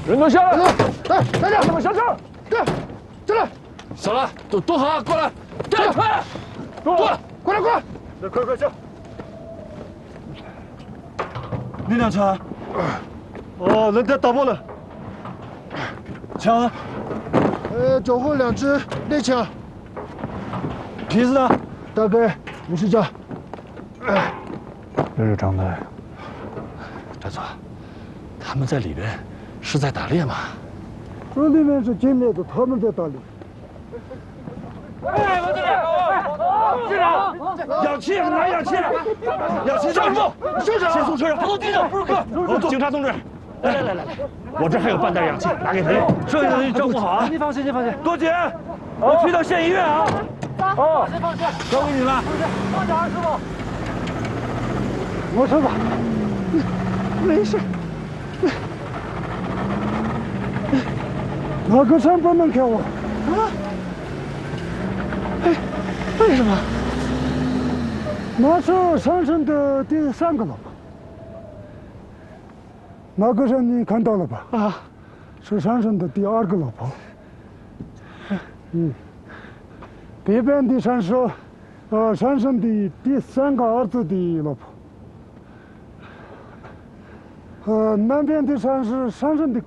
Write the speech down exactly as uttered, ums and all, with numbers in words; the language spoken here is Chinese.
人都下来， 来，大家他们下车， 对，进来， 下来，都都好，过来，对，快，过来， 过来，过来， 来，快快下。 那辆车，哦，人家打爆了。枪呢？ 呃，走后两支猎枪， 皮子呢？ 大概五十张。 这是张队。 寨子，他们在里边是在打猎吗？ 这里面是进来的，他们在打猎。 哎，王队长，队长，氧气，拿氧气，氧气，上步， 社长， 先送车上，不队长，不是哥，警察同志，来来来来来，我这还有半袋氧气，拿给他用。剩下的你照顾好啊，你放心，你放心。多姐，我去趟县医院啊。哦，放心，交给你了。放心，师傅。 我说吧，没事。哪个山不能跳啊？啊？哎，为什么？那是山上的第三个老婆。那个山你看到了吧？啊，是山上的第二个老婆。嗯，北边的山是，呃，山上的第三个儿子的老婆。呃，南边的山是山上的。